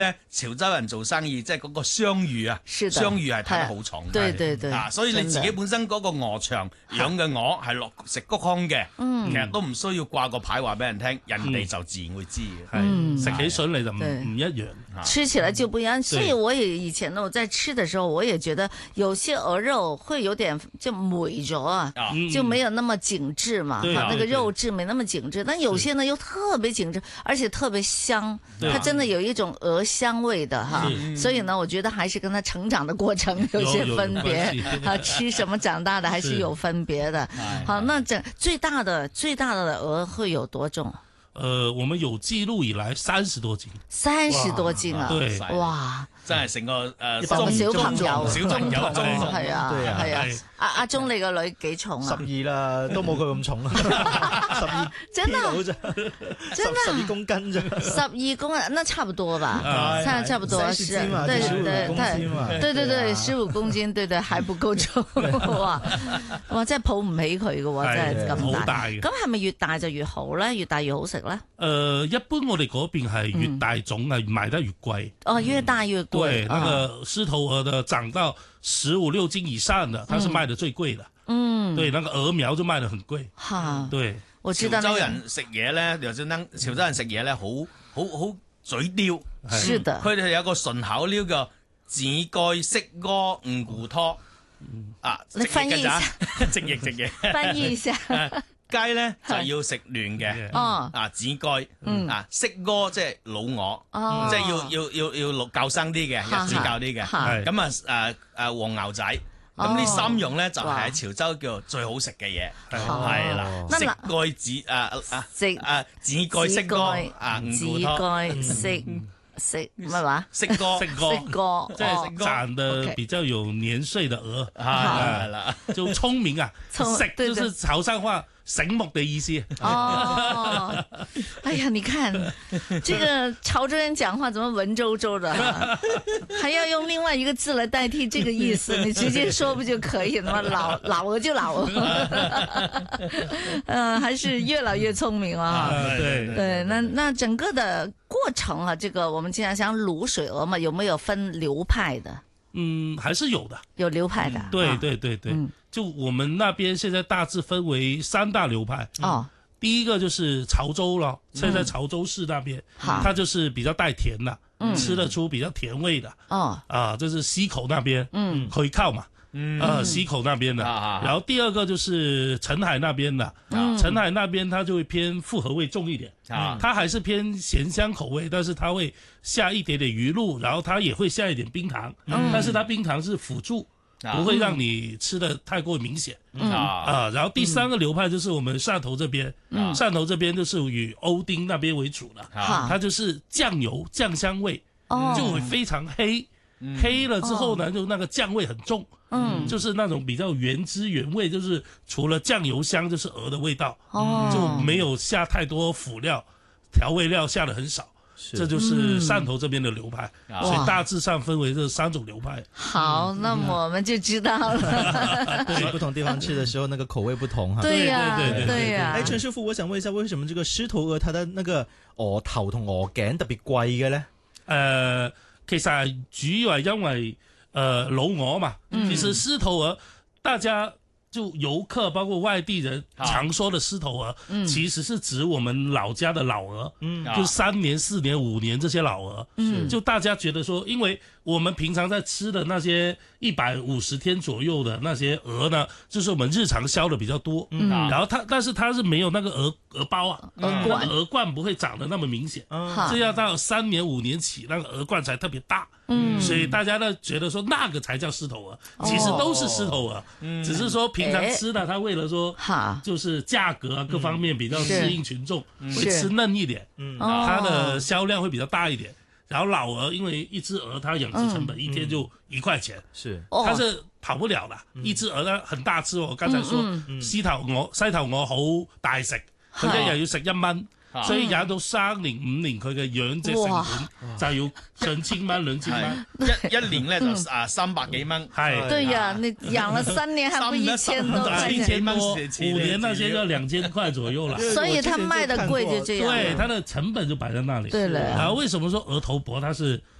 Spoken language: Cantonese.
咧潮州人做生意，即係嗰個商譽啊， 是的商譽係睇得好重。 對對對， 所以你自己本身嗰個鵝場養嘅鵝係落食谷空嘅，其實都唔需要掛個牌話俾人聽，人哋就自然會知嘅。 食起上嚟就唔一樣， 吃起來就不一樣。所以我也以前呢，我在吃的時候，我也覺得有些鵝肉會有點就霉咗啊，就沒有那麼緊緻嘛，那個肉質沒那麼緊緻。但有些呢又特別緊緻，而且特別香，它真的有一種鵝香味的哈。所以呢，我覺得還是跟它成長的過程有些分別，吃什麼長大的還是有分別的。好，那最大的鵝會有多重？ 我們有記錄以來30多斤 ，30多斤啊！ 對， 哇， 真係成個小朋友， 係啊，係啊。阿鐘，你個女幾重啊 ？12啦，都冇佢咁重啊，12 真的 12公斤啫 ，12公斤，那差不多吧？差不多是，對，15公斤，對，還不夠重，哇，真係抱唔起佢嘅，真係咁大。咁係咪越大就越好咧？越大越好食咧？ 一般我哋嗰邊係越大種係賣得越貴。 哦，越大越貴。 對，那個獅頭鵝的長到15、16斤以上的，它是賣得最貴的。對，那個鵝苗就賣得很貴。對， 我知道。 潮州人食嘢咧，潮州人食嘢咧，好嘴刁。 是的。 佢哋有個順口溜叫子蓋色鍋五骨拖。 你翻譯一下。 直譯。 翻譯一下。 雞咧就要食嫩嘅，子蓋，色鍋即係老鵝，即係要較生啲嘅，日子較啲嘅，咁黃牛仔，咁呢3樣咧就係喺潮州叫做最好食嘅嘢，係啦，色蓋子子蓋色鍋子蓋色咩話？ 色鍋， 即係長得比較有年歲的鵝，係啦，就聰明啊，食就是潮汕話。醒目的意思哦，哎呀，你看這個潮州人講話怎麼文縐縐的，還要用另外一個字來代替這個意思，你直接說不就可以了嗎？老鵝就老鵝，還是越老越聰明啊！對，那整個的過程啊，這個我們經常講滷水鵝嘛，有沒有分流派的？ 還是有的， 有流派的。 對，就我們那邊現在大致分為3大流派。第一個就是潮州了，現在潮州市那邊，它就是比較帶甜的，吃得出比較甜味的。就是溪口那邊，可以靠嘛。溪口那邊的。然後第二個就是澄海那邊的，澄海那邊它就會偏複合味重一點，它還是偏鹹香口味，但是它會下一點點魚露，然後它也會下一點冰糖，但是它冰糖是輔助，不會讓你吃得太過明顯。然後第3個流派就是我們汕頭這邊，汕頭這邊就是以歐丁那邊為主的，它就是醬油醬香味，就會非常黑，黑了之後呢，就那個醬味很重，就是那種比較原汁原味，就是除了醬油香就是鵝的味道，就沒有下太多輔料，調味料下得很少。這就是汕頭這邊的流派，所以大致上分為這3種流派。 好，那我們就知道了。 對，不同地方吃的時候，那個口味不同哈。 對呀，對呀。 哎，陳師傅，我想問一下，為什麼這個獅頭鵝它的那個鵝頭同鵝頸特別貴嘅呢？ 其實係主要係因為老鵝嘛。其實獅頭鵝大家就遊客包括外地人常說的獅頭鵝，其實是指我們老家的老鵝，就3年、4年、5年這些老鵝，就大家覺得說，因為我們平常在吃的那些150天左右的那些鵝呢，就是我們日常銷的比較多，然後但是它是沒有那個鵝包啊，鵝冠不會長得那麼明顯，這要到3年5年起，那個鵝冠才特別大，所以大家呢覺得說那個才叫獅頭鵝，其實都是獅頭鵝，只是說平常吃的，它為了說就是價格啊各方面比較適應群眾，會吃嫩一點，它的銷量會比較大一點。然後老鵝，因為一隻鵝它養殖成本一天就1塊錢，它是跑不了的。一隻鵝呢很大隻，我剛才說西頭鵝好大食，佢一日要食1蚊， 所以養到3年5年，佢嘅養殖成本就要上千蚊2千蚊， 一年咧就300幾蚊。 係， 對呀，你養了3年，還不1000多塊錢 ，5年那些就2000塊左右了。 所以他賣的貴就這樣。 對，它的成本就擺在那裡。 對了。 然後為什麼說鵝頭脖它是